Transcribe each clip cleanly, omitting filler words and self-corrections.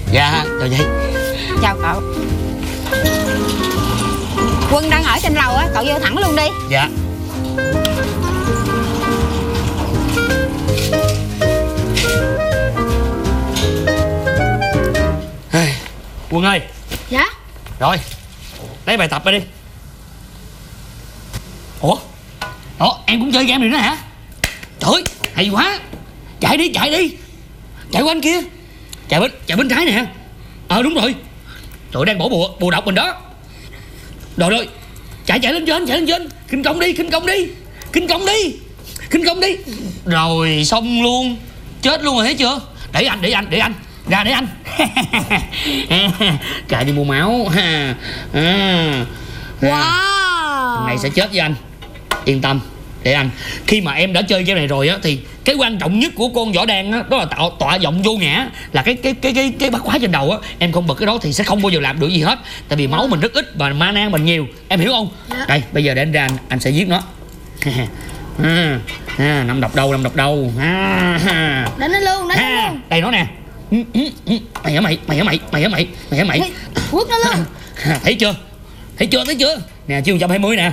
Dạ, chào chị. Chào cậu. Quân đang ở trên lầu á, cậu vô thẳng luôn đi. Dạ. Quân ơi. Dạ. Rồi, lấy bài tập ra đi. Ủa em cũng chơi game này nữa hả? Trời ơi, hay quá. Chạy đi. Chạy qua anh kia. Chạy bên trái nè. Đúng rồi. Trời, đang bỏ bùa độc mình đó. Rồi chạy lên trên. Khinh công đi. Rồi xong luôn. Chết luôn rồi, thấy chưa? Để anh ra để anh. Chạy đi mua máu. Wow. Thằng này sẽ chết với anh. Yên tâm, để anh. Khi mà em đã chơi game này rồi á, thì cái quan trọng nhất của con võ đan á, đó là tọa vọng vô ngã. Là cái bắt khóa trên đầu á. Em không bật cái đó thì sẽ không bao giờ làm được gì hết. Tại vì máu mình rất ít và mana mình nhiều. Em hiểu không? Đây, bây giờ để anh ra, anh sẽ giết nó. Năm độc đâu. Đánh nó luôn. Đây nó nè. Mày hả mày. Quất nó luôn. Thấy chưa? Nè, chiêu 120 nè.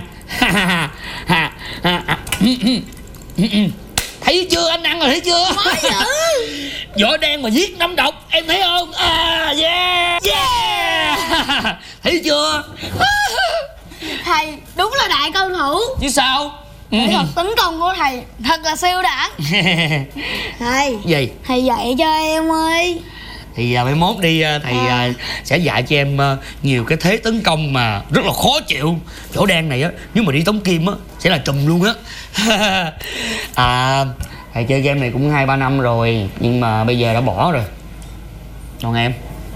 Thấy chưa, anh ăn rồi, thấy chưa? Võ đen mà giết 5 độc, em thấy không? Yeah. Thấy chưa? Thầy đúng là đại cao thủ Chứ sao? Kỹ thuật tấn công của thầy thật là siêu đẳng. Thầy gì? Thầy dạy cho em ơi. Thì mai mốt đi thầy sẽ dạy cho em nhiều cái thế tấn công mà rất là khó chịu. Võ đen này á, nếu mà đi tống kim á sẽ là trùm luôn á. Thầy chơi game này cũng 2-3 năm rồi, nhưng mà bây giờ đã bỏ rồi. Còn em?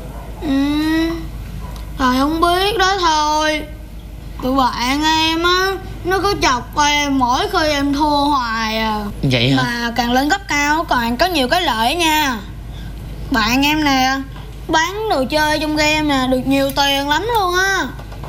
Thầy không biết đó thôi. Tụi bạn em á, nó cứ chọc em mỗi khi em thua hoài à. Vậy hả? Mà càng lên cấp cao còn có nhiều cái lợi nha. Bạn em nè, bán đồ chơi trong game nè, được nhiều tiền lắm luôn á.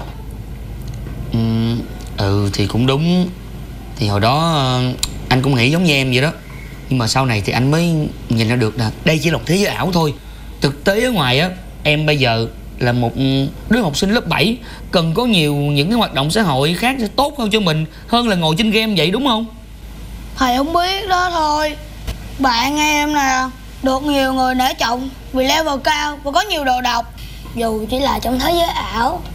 Thì cũng đúng. Thì hồi đó anh cũng nghĩ giống như em vậy đó. Nhưng mà sau này thì anh mới nhìn ra được là đây chỉ là một thế giới ảo thôi. Thực tế ở ngoài á, em bây giờ là một đứa học sinh lớp 7, cần có nhiều những cái hoạt động xã hội khác sẽ tốt hơn cho mình, hơn là ngồi trên game vậy, đúng không? Thầy không biết đó thôi. Bạn em nè, được nhiều người nể trọng vì level cao và có nhiều đồ độc. Dù chỉ là trong thế giới ảo,